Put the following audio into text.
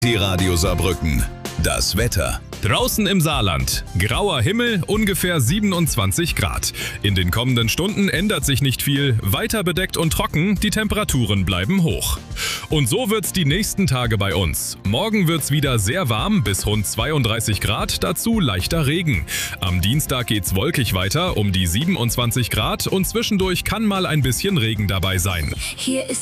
Die Radio Saarbrücken. Das Wetter. Draußen im Saarland. Grauer Himmel, ungefähr 27 Grad. In den kommenden Stunden ändert sich nicht viel. Weiter bedeckt und trocken, die Temperaturen bleiben hoch. Und so wird's die nächsten Tage bei uns. Morgen wird's wieder sehr warm, bis rund 32 Grad, dazu leichter Regen. Am Dienstag geht's wolkig weiter, um die 27 Grad und zwischendurch kann mal ein bisschen Regen dabei sein. Hier ist